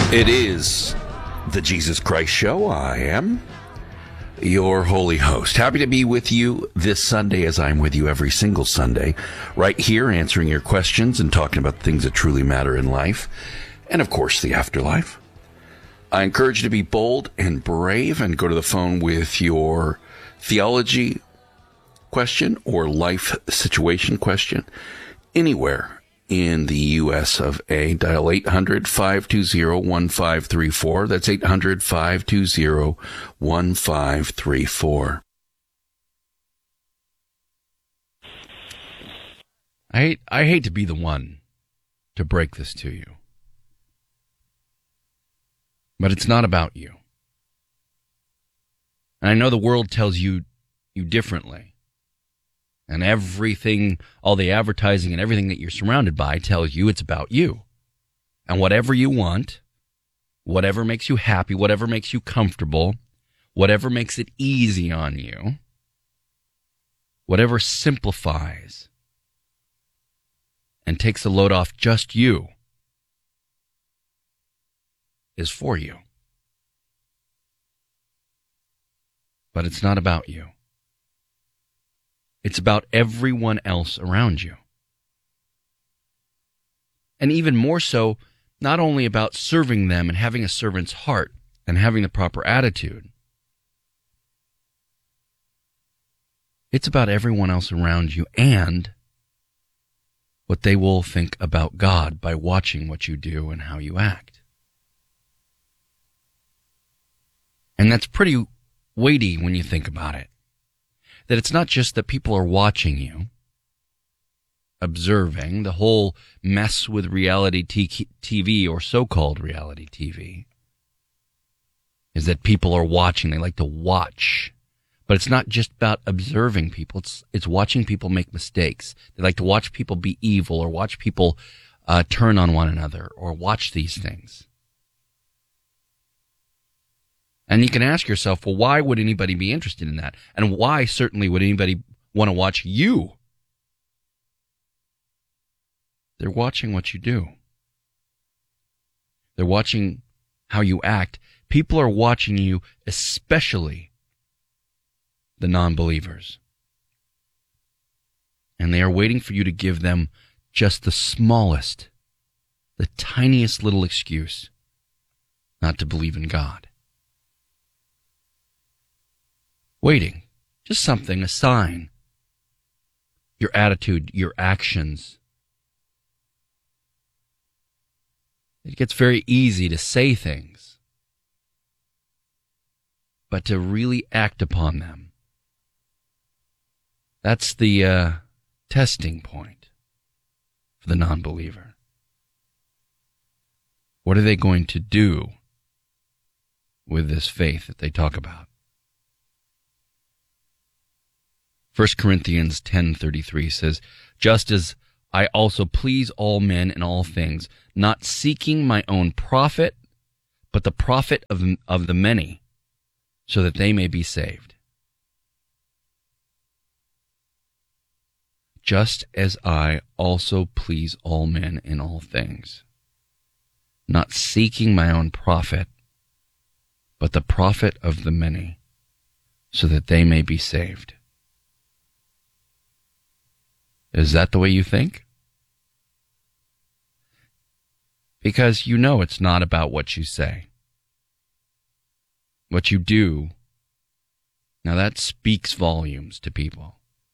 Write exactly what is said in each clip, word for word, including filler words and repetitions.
It is the Jesus Christ Show. I am your holy host. Happy to be with you this Sunday, as I'm with you every single Sunday, right here answering your questions and talking about things that truly matter in life, and of course the afterlife. I encourage you to be bold and brave and go to the phone with your theology question or life situation question anywhere in the U S of A. Dial eight hundred, five two zero, one five three four. That's eight hundred, five two zero, one five three four. I hate, I hate to be the one to break this to you, but it's not about you. And I know the world tells you you differently. And everything, all the advertising and everything that you're surrounded by tells you it's about you. And whatever you want, whatever makes you happy, whatever makes you comfortable, whatever makes it easy on you, whatever simplifies and takes the load off just you is for you. But it's not about you. It's about everyone else around you. And even more so, not only about serving them and having a servant's heart and having the proper attitude. It's about everyone else around you and what they will think about God by watching what you do and how you act. And that's pretty weighty when you think about it. That it's not just that people are watching you, observing the whole mess with reality T V or so-called reality T V, is that people are watching. They like to watch. But it's not just about observing people. It's it's watching people make mistakes. They like to watch people be evil or watch people uh, turn on one another or watch these things. And you can ask yourself, well, why would anybody be interested in that? And why certainly would anybody want to watch you? They're watching what you do. They're watching how you act. People are watching you, especially the non-believers. And they are waiting for you to give them just the smallest, the tiniest little excuse not to believe in God. Waiting. Just something, a sign. Your attitude, your actions. It gets very easy to say things, but to really act upon them, that's the uh, testing point for the non-believer. What are they going to do with this faith that they talk about? First Corinthians ten thirty-three says, just as I also please all men in all things, not seeking my own profit, but the profit of, of the many, so that they may be saved. Just as I also please all men in all things, not seeking my own profit, but the profit of the many, so that they may be saved. Is that the way you think? Because you know it's not about what you say. What you do, now that speaks volumes to people.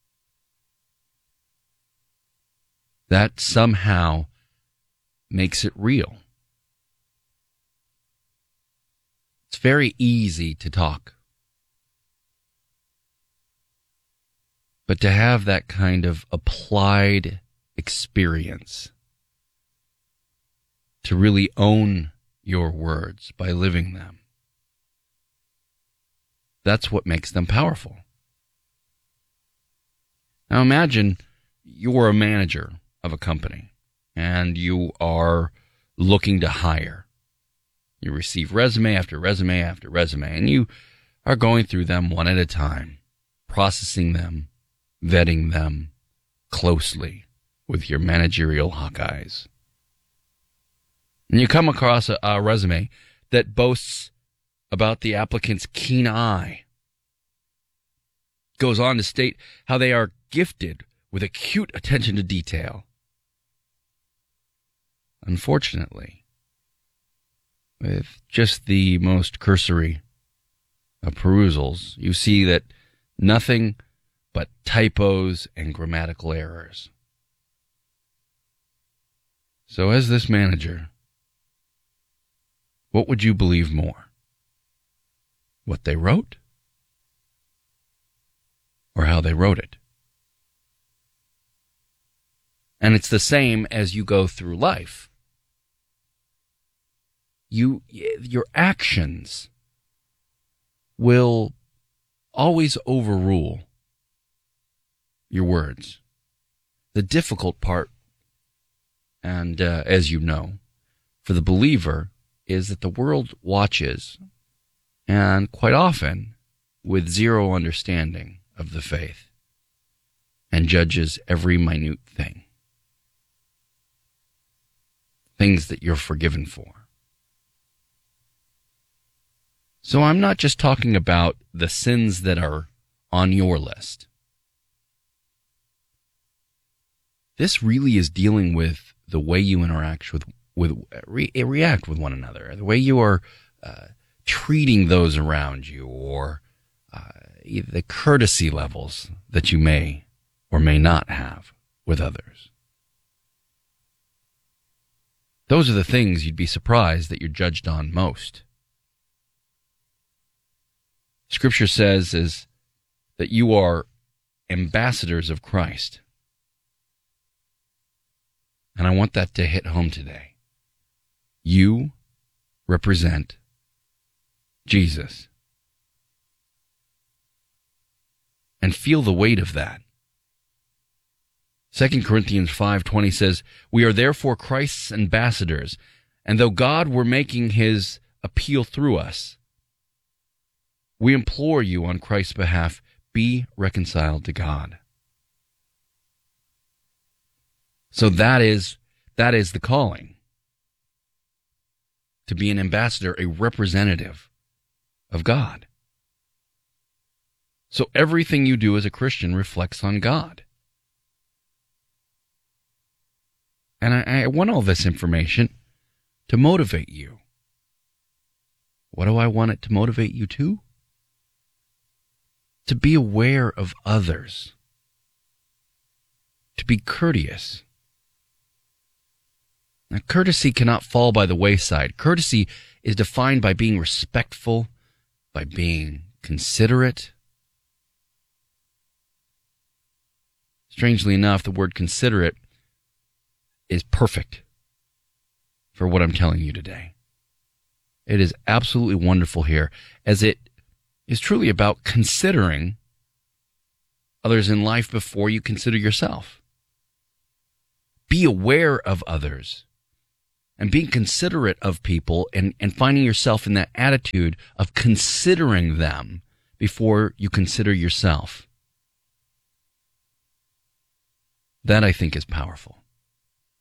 That somehow makes it real. It's very easy to talk. But to have that kind of applied experience, to really own your words by living them, that's what makes them powerful. Now imagine you're a manager of a company and you are looking to hire. You receive resume after resume after resume, and you are going through them one at a time, processing them, vetting them closely with your managerial hawk eyes. And you come across a, a resume that boasts about the applicant's keen eye, goes on to state how they are gifted with acute attention to detail. Unfortunately, with just the most cursory of perusals, you see that nothing but typos and grammatical errors. So as this manager, what would you believe more? What they wrote? Or how they wrote it? And it's the same as you go through life. You, your actions will always overrule your words. The difficult part, and uh, as you know, for the believer, is that the world watches, and quite often with zero understanding of the faith, and judges every minute thing. Things that you're forgiven for. So I'm not just talking about the sins that are on your list. This really is dealing with the way you interact with, with re, react with one another, the way you are uh, treating those around you, or uh, the courtesy levels that you may or may not have with others. Those are the things you'd be surprised that you're judged on most. Scripture says is that you are ambassadors of Christ. And I want that to hit home today. You represent Jesus. And feel the weight of that. Second Corinthians five twenty says, "We are therefore Christ's ambassadors, and though God were making his appeal through us, we implore you on Christ's behalf, be reconciled to God." So that is that is the calling. To be an ambassador, a representative of God. So everything you do as a Christian reflects on God. And I, I want all this information to motivate you. What do I want it to motivate you to? To be aware of others. To be courteous. Now, courtesy cannot fall by the wayside. Courtesy is defined by being respectful, by being considerate. Strangely enough, the word considerate is perfect for what I'm telling you today. It is absolutely wonderful here, as it is truly about considering others in life before you consider yourself. Be aware of others and being considerate of people, and, and finding yourself in that attitude of considering them before you consider yourself. That, I think, is powerful.